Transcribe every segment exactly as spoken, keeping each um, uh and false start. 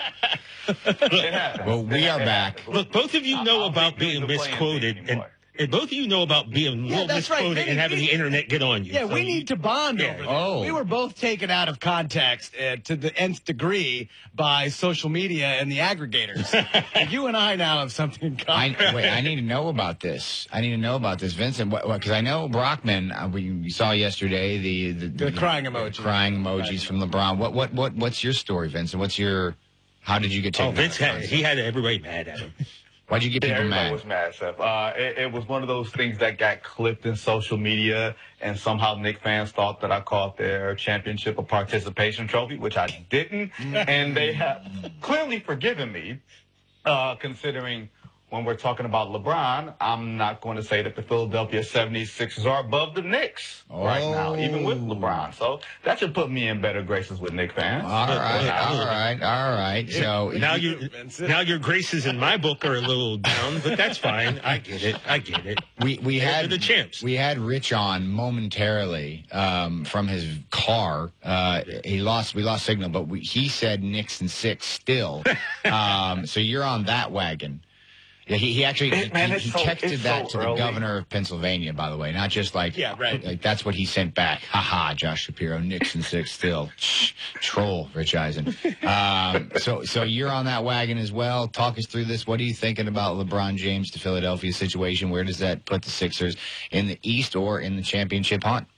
It happens. Well, we It- are it back. happens. Look, both of you I'll- know I'll about make you being the playing misquoted, field and, anymore. and both of you know about being a Yeah, little that's right. misquoted Maybe and having we- the internet get on you. Yeah, So we you- need to bond Yeah. over that. Oh. We were both taken out of context uh, to the nth degree by social media and the aggregators. You and I now have something in common. I, wait, I need to know about this. I need to know about this, Vincent, because I know Brockman. Uh, we, we saw yesterday the the, The crying emoji. the crying emojis from LeBron. What what what what's your story, Vincent? What's your how did you get taken? Oh, Vince out of had context? he had everybody mad at him. Why'd you get Yeah, people everybody mad? was mad, Seth. Uh, it, it was one of those things that got clipped in social media, and somehow Knicks fans thought that I called their championship a participation trophy, which I didn't, and they have clearly forgiven me, uh, considering when we're talking about LeBron, I'm not going to say that the Philadelphia seventy-sixers are above the Knicks right now, even with LeBron. So that should put me in better graces with Knicks fans. All right, all right, all right. So Now you now your graces in my book are a little down, but that's fine. I get it. I get it. we we They're had the champs. We had Rich on momentarily um, from his car. Uh, he lost. We lost signal, but we, he said Knicks and six still. um, so you're on that wagon. Yeah, he, he actually It- man, he, it's he so- texted it's that so to the early. governor of Pennsylvania, by the way, not just like Yeah, right. Like that's what he sent back. Ha ha, Josh Shapiro, Knicks and six still. Shh, troll, Rich Eisen. Um, so so you're on that wagon as well. Talk us through this. What are you thinking about LeBron James to Philadelphia situation? Where does that put the Sixers in the East or in the championship hunt?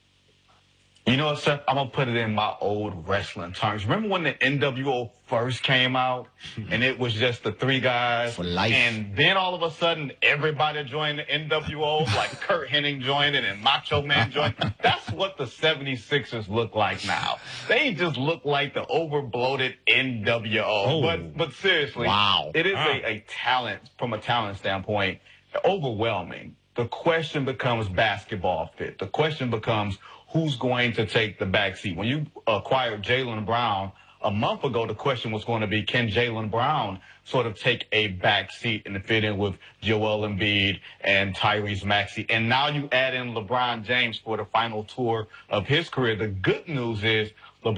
You know what, Seth? I'm going to put it in my old wrestling terms. Remember when the N W O first came out and it was just the three guys? For life. And then all of a sudden, everybody joined the N W O, like Kurt Hennig joined it and Macho Man joined. That's what the seventy-sixers look like now. They just look like the over-bloated N W O. Oh. But, but seriously, Wow. it is Wow. a, a talent, from a talent standpoint, overwhelming. The question becomes basketball fit. The question becomes who's going to take the back seat. When you acquired Jaylen Brown a month ago, the question was going to be, can Jaylen Brown sort of take a back seat and fit in with Joel Embiid and Tyrese Maxey? And now you add in LeBron James for the final tour of his career. The good news is